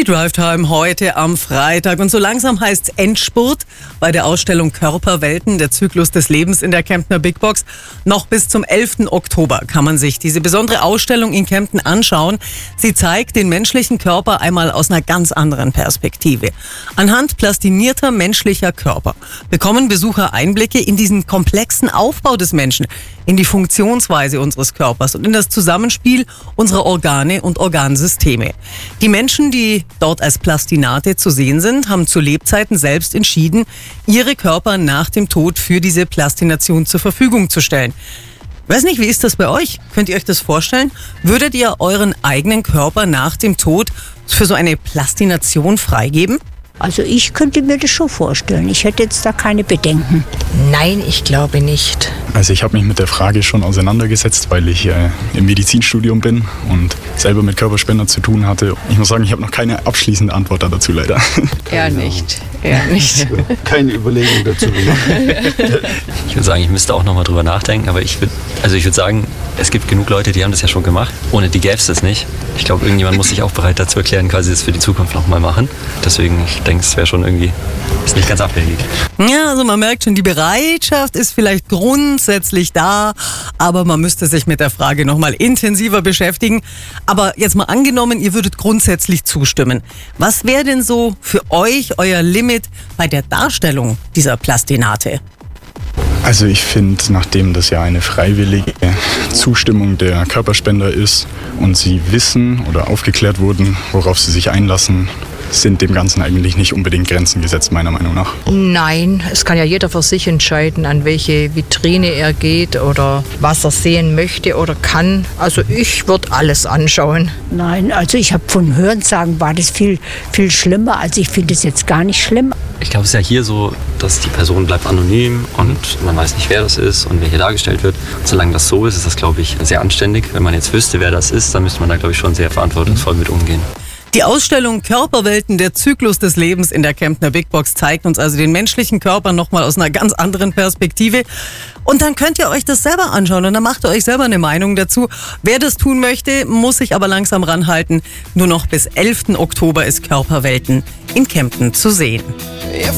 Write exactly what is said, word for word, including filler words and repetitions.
Drive Time heute am Freitag. Und so langsam heißt es Endspurt bei der Ausstellung Körperwelten, der Zyklus des Lebens in der Kemptner Big Box. Noch bis zum elften Oktober kann man sich diese besondere Ausstellung in Kempten anschauen. Sie zeigt den menschlichen Körper einmal aus einer ganz anderen Perspektive. Anhand plastinierter menschlicher Körper bekommen Besucher Einblicke in diesen komplexen Aufbau des Menschen, in die Funktionsweise unseres Körpers und in das Zusammenspiel unserer Organe und Organsysteme. Die Menschen, die dort als Plastinate zu sehen sind, haben zu Lebzeiten selbst entschieden, ihre Körper nach dem Tod für diese Plastination zur Verfügung zu stellen. Ich weiß nicht, wie ist das bei euch? Könnt ihr euch das vorstellen? Würdet ihr euren eigenen Körper nach dem Tod für so eine Plastination freigeben? Also ich könnte mir das schon vorstellen. Ich hätte jetzt da keine Bedenken. Nein, ich glaube nicht. Also ich habe mich mit der Frage schon auseinandergesetzt, weil ich äh, im Medizinstudium bin und selber mit Körperspender zu tun hatte. Ich muss sagen, ich habe noch keine abschließende Antwort dazu leider. Eher nicht, eher nicht. Keine Überlegung dazu gemacht. Ich würde sagen, ich müsste auch noch mal drüber nachdenken, aber ich würde also ich würde sagen, es gibt genug Leute, die haben das ja schon gemacht. Ohne die gäbe es das nicht. Ich glaube, irgendjemand muss sich auch bereit dazu erklären, quasi das für die Zukunft noch mal machen. Deswegen, ich denke, es wäre schon irgendwie, ist nicht ganz abwegig. Ja, also man merkt schon, die Bereitschaft ist vielleicht grundsätzlich da, aber man müsste sich mit der Frage noch mal intensiver beschäftigen. Aber jetzt mal angenommen, ihr würdet grundsätzlich zustimmen. Was wäre denn so für euch euer Limit bei der Darstellung dieser Plastinate? Also ich finde, nachdem das ja eine freiwillige Zustimmung der Körperspender ist und sie wissen oder aufgeklärt wurden, worauf sie sich einlassen, sind dem Ganzen eigentlich nicht unbedingt Grenzen gesetzt, meiner Meinung nach. Nein, es kann ja jeder für sich entscheiden, an welche Vitrine er geht oder was er sehen möchte oder kann. Also ich würde alles anschauen. Nein, also ich habe von Hörensagen war das viel, viel schlimmer. Also ich finde es jetzt gar nicht schlimm. Ich glaube, es ist ja hier so, dass die Person bleibt anonym und man weiß nicht, wer das ist und wer hier dargestellt wird. Und solange das so ist, ist das, glaube ich, sehr anständig. Wenn man jetzt wüsste, wer das ist, dann müsste man da, glaube ich, schon sehr verantwortungsvoll mit umgehen. Die Ausstellung Körperwelten, der Zyklus des Lebens in der Kemptner Big Box zeigt uns also den menschlichen Körper nochmal aus einer ganz anderen Perspektive. Und dann könnt ihr euch das selber anschauen und dann macht ihr euch selber eine Meinung dazu. Wer das tun möchte, muss sich aber langsam ranhalten. Nur noch bis elften Oktober ist Körperwelten in Kempten zu sehen.